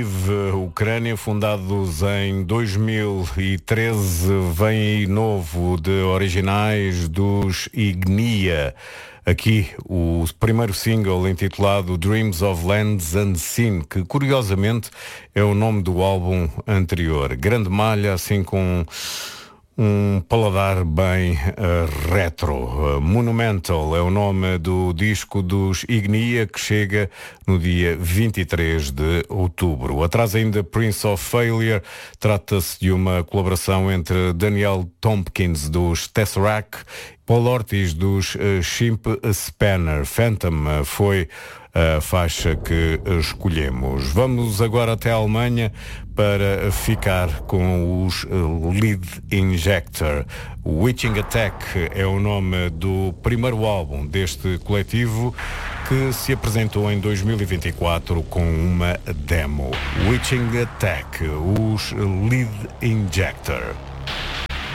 Ucrânia, fundados em 2013, vem aí novo de originais dos Ignia. Aqui o primeiro single intitulado Dreams of Lands Unseen, que curiosamente é o nome do álbum anterior. Grande malha, assim com um paladar bem retro. Monumental é o nome do disco dos Ignia, que chega no dia 23 de outubro. Atrás ainda Prince of Failure, trata-se de uma colaboração entre Daniel Tompkins dos Tesseract, Paul Ortiz dos Chimp Spanner. Phantom foi a faixa que escolhemos. Vamos agora até a Alemanha para ficar com os Lead Injector. Witching Attack é o nome do primeiro álbum deste coletivo, que se apresentou em 2024 com uma demo. Witching Attack, os Lead Injector.